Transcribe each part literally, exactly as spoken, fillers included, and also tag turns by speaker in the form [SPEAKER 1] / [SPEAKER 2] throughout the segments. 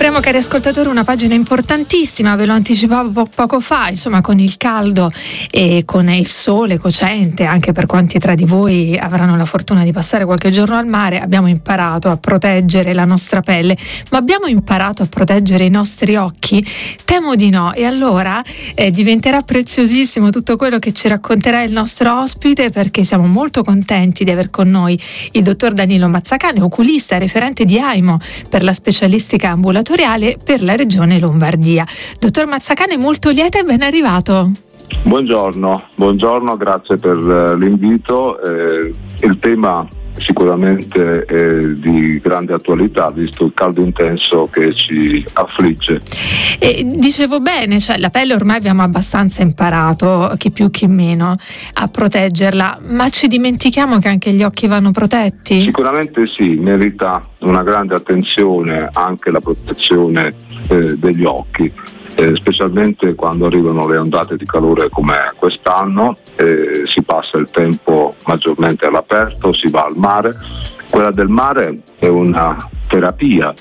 [SPEAKER 1] Apriamo, cari ascoltatori, una pagina importantissima, ve lo anticipavo po- poco fa, insomma, con il caldo e con il sole cocente, anche per quanti tra di voi avranno la fortuna di passare qualche giorno al mare, abbiamo imparato a proteggere la nostra pelle, ma abbiamo imparato a proteggere i nostri occhi? Temo di no, e allora eh, diventerà preziosissimo tutto quello che ci racconterà il nostro ospite, perché siamo molto contenti di aver con noi il dottor Danilo Mazzacane, oculista e referente di AIMO per la specialistica ambulatoriale per la regione Lombardia. Dottor Mazzacane, molto lieta e ben arrivato.
[SPEAKER 2] Buongiorno, buongiorno, grazie per uh, l'invito. Eh, il tema sicuramente è di grande attualità, visto il caldo intenso che ci affligge.
[SPEAKER 1] E dicevo bene, cioè la pelle ormai abbiamo abbastanza imparato, chi più chi meno, a proteggerla, ma ci dimentichiamo che anche gli occhi vanno protetti?
[SPEAKER 2] Sicuramente sì, merita una grande attenzione anche la protezione eh, degli occhi. Eh, specialmente quando arrivano le ondate di calore come quest'anno, eh, si passa il tempo maggiormente all'aperto, si va al mare. Quella del mare è una terapia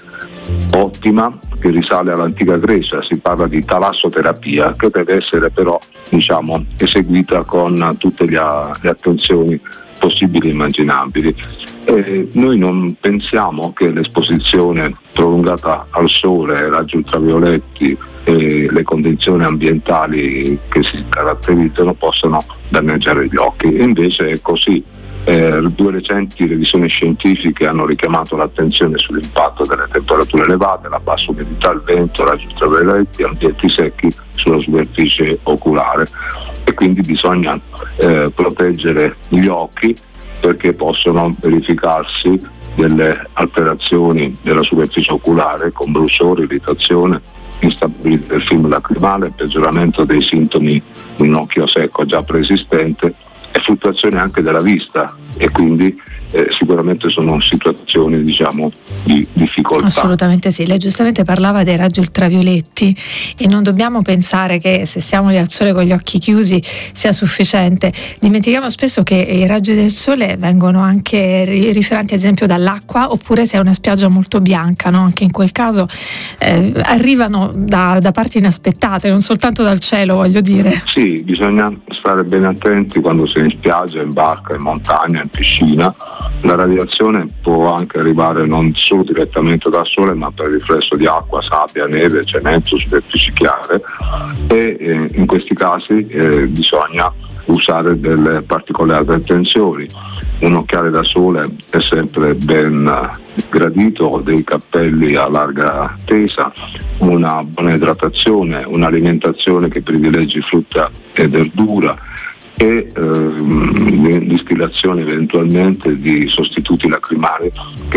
[SPEAKER 2] ottima che risale all'antica Grecia, si parla di talassoterapia, che deve essere però diciamo eseguita con tutte le, le attenzioni possibili e immaginabili. Eh, noi non pensiamo che l'esposizione prolungata al sole, ai raggi ultravioletti e le condizioni ambientali che si caratterizzano possano danneggiare gli occhi, invece è così. Eh, due recenti revisioni scientifiche hanno richiamato l'attenzione sull'impatto delle temperature elevate, la bassa umidità, il vento, raggi ultravioletti, ambienti secchi sulla superficie oculare, e quindi bisogna eh, proteggere gli occhi, perché possono verificarsi delle alterazioni della superficie oculare con bruciore, irritazione, instabilità del film lacrimale, peggioramento dei sintomi di un occhio secco già preesistente e fluttuazione anche della vista, e quindi eh, sicuramente sono situazioni diciamo di difficoltà.
[SPEAKER 1] Assolutamente sì, lei giustamente parlava dei raggi ultravioletti e non dobbiamo pensare che se siamo lì al sole con gli occhi chiusi sia sufficiente. Dimentichiamo spesso che i raggi del sole vengono anche riferenti ad esempio dall'acqua, oppure se è una spiaggia molto bianca, no? Anche in quel caso eh, arrivano da, da parti inaspettate, non soltanto dal cielo, voglio dire.
[SPEAKER 2] Sì, bisogna stare ben attenti quando si è in spiaggia, in barca, in montagna, in piscina. La radiazione può anche arrivare non solo direttamente dal sole, ma per riflesso di acqua, sabbia, neve, cemento, superfici chiare, e eh, in questi casi eh, bisogna usare delle particolari attenzioni. Un occhiale da sole è sempre ben gradito, dei cappelli a larga tesa, una buona idratazione, un'alimentazione che privilegi frutta e verdura, e ehm, distillazione eventualmente di sostituti lacrimali che